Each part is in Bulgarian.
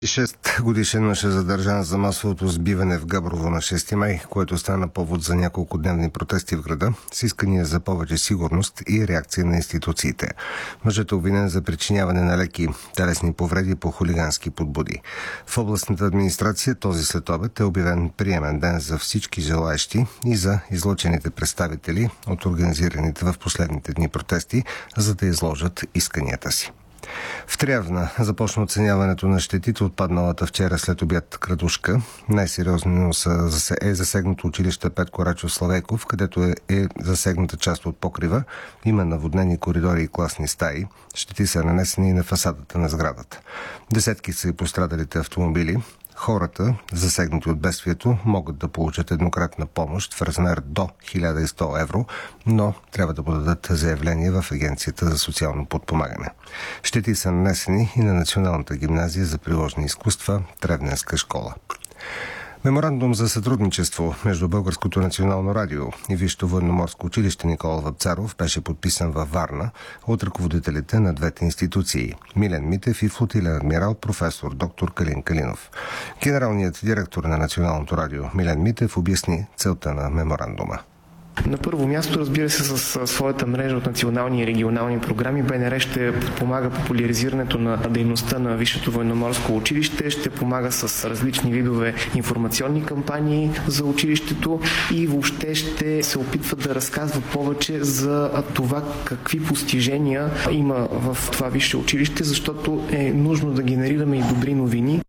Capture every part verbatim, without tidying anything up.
Шест годишен мъж е задържан за масовото сбиване в Габрово на шести май, което стана повод за няколко дневни протести в града с искания за повече сигурност и реакция на институциите. Мъжът е обвинен за причиняване на леки телесни повреди по хулигански подбуди. В областната администрация този следобед е обявен приемен ден за всички желаещи и за излъчените представители от организираните в последните дни протести, за да изложат исканията си. В Трявна започна оценяването на щетите от падналата вчера след обяд градушка. Най-сериозно е засегнато училище Петко Рачов Славейков, където е, е засегната част от покрива. Има наводнени коридори и класни стаи. Щети са нанесени и на фасадата на сградата. Десетки са и пострадалите автомобили. Хората, засегнати от бедствието, могат да получат еднократна помощ в размер до хиляда и сто евро, но трябва да подадат заявление в Агенцията за социално подпомагане. Щети са нанесени и на Националната гимназия за приложни изкуства, Тревненска школа. Меморандум за сътрудничество между Българското национално радио и Висшето военноморско училище Никола Вапцаров беше подписан във Варна от ръководителите на двете институции – Милен Митев и флотилен адмирал професор доктор Калин Калинов. Генералният директор на Националното радио Милен Митев обясни целта на меморандума. На първо място, разбира се, с своята мрежа от национални и регионални програми, БНР ще помага популяризирането на дейността на Висшето военноморско училище, ще помага с различни видове информационни кампании за училището и въобще ще се опитва да разказва повече за това какви постижения има в това висше училище, защото е нужно да генерираме и добри новини.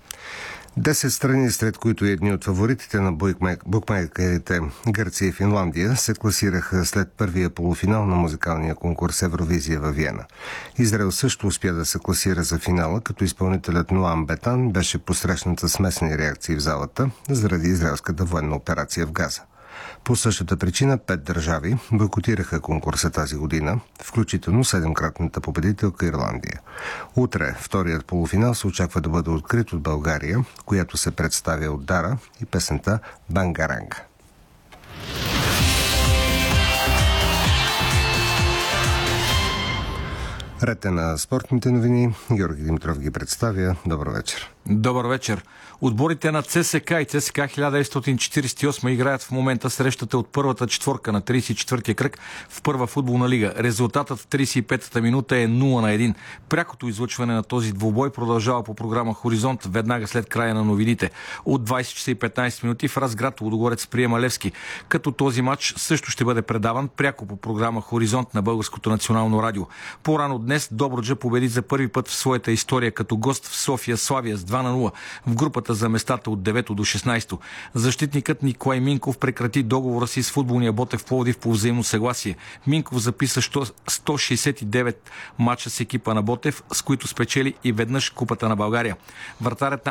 Десет страни, сред които и едни от фаворитите на букмейкерите Гърция и Финландия, се класираха след първия полуфинал на музикалния конкурс Евровизия във Виена. Израел също успя да се класира за финала, като изпълнителят Ноам Бетан беше посрещнат с смесени реакции в залата заради израелската военна операция в Газа. По същата причина пет държави бойкотираха конкурса тази година, включително седемкратната победителка Ирландия. Утре вторият полуфинал се очаква да бъде открит от България, която се представя от Дара и песента Бангаранга. Ред е на спортните новини. Георги Димитров ги представя. Добър вечер. Добър вечер. Отборите на ЦСКА и ЦСКА хиляда деветстотин четиридесет и осма играят в момента срещата от първата четворка на тридесет и четвъртия кръг в първа футболна лига. Резултатът в тридесет и петата минута е нула на едно. Прякото излъчване на този двубой продължава по програма Хоризонт веднага след края на новините. От двадесет часа и петнадесет минути в Разград Лудогорец приема Левски. Като този матч също ще бъде предаван пряко по програма Хоризонт на Българското национално радио. По-рано днес Добруджа победи за първи път в своята история като гост в София Славия с два на нула в групата за местата от девето до шестнадесето. Защитникът Николай Минков прекрати договора си с футболния Ботев Пловдив по взаимно съгласие. Минков записа сто шестдесет и девет мача с екипа на Ботев, с които спечели и веднъж Купата на България. Вратарят на